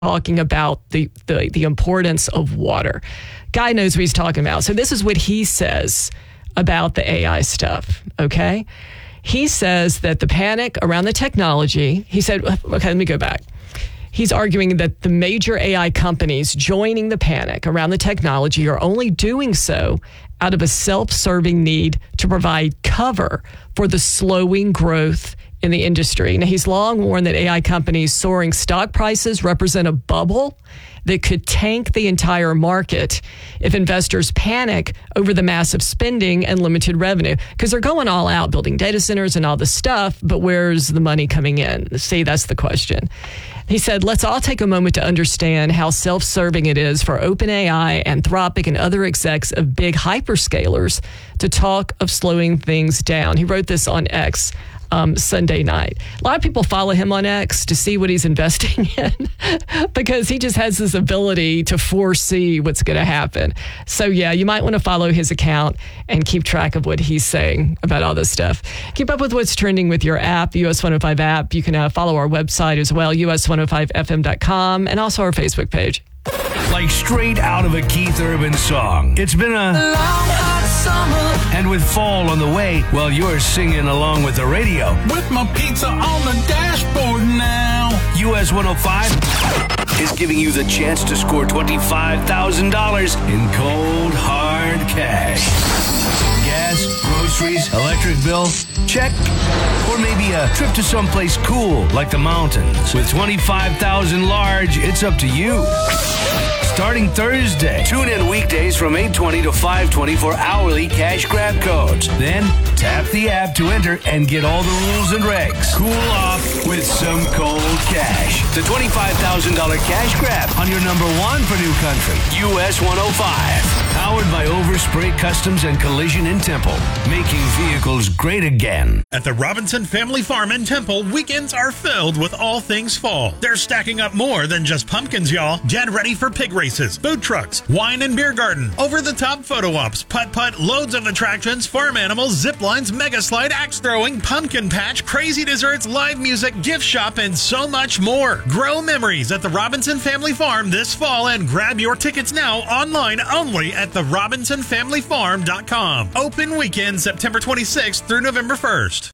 talking about the importance of water. Guy knows what he's talking about. So this is what he says about the AI stuff, okay? He says that the panic around the technology, he said, okay, let me go back. He's arguing that the major AI companies joining the panic around the technology are only doing so out of a self-serving need to provide cover for the slowing growth in the industry. Now, he's long warned that AI companies' soaring stock prices represent a bubble that could tank the entire market if investors panic over the massive spending and limited revenue. Because they're going all out building data centers and all this stuff, but where's the money coming in? See, that's the question. He said, let's all take a moment to understand how self-serving it is for OpenAI, Anthropic, and other execs of big hyperscalers to talk of slowing things down. He wrote this on X Sunday night. A lot of people follow him on X to see what he's investing in because he just has this ability to foresee what's going to happen. So yeah, you might want to follow his account and keep track of what he's saying about all this stuff. Keep up with what's trending with your app, the US 105 app. You can follow our website as well, us105fm.com, and also our Facebook page. Like straight out of a Keith Urban song. It's been a long, hot summer. And with fall on the way, well, you're singing along with the radio. With my pizza on the dashboard now. US 105 is giving you the chance to score $25,000 in cold, hard cash. Gas, groceries, electric bill, check. Or maybe a trip to someplace cool like the mountains. With $25,000 large, it's up to you. Starting Thursday, tune in weekdays from 8:20 to 5:20 for hourly cash grab codes. Then tap the app to enter and get all the rules and regs. Cool off with some cold cash. The $25,000 cash grab on your number one for New Country, US 105. Powered by Overspray Customs and Collision in Temple, making vehicles great again. At the Robinson Family Farm in Temple, weekends are filled with all things fall. They're stacking up more than just pumpkins, y'all. Get ready for pig races, food trucks, wine and beer garden, over-the-top photo ops, putt-putt, loads of attractions, farm animals, zip lines, mega slide, axe throwing, pumpkin patch, crazy desserts, live music, gift shop, and so much more. Grow memories at the Robinson Family Farm this fall and grab your tickets now online only at therobinsonfamilyfarm.com. Open weekend September 26th through November 1st.